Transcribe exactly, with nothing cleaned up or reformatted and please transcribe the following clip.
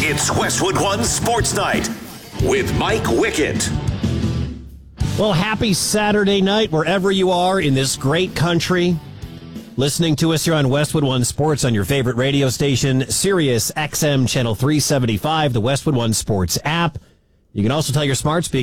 It's Westwood One Sports Night with Mike Wickett. Well, happy Saturday night wherever you are in this great country. Listening to us here on Westwood One Sports on your favorite radio station, Sirius X M Channel three seventy-five, the Westwood One Sports app. You can also tell your smart speaker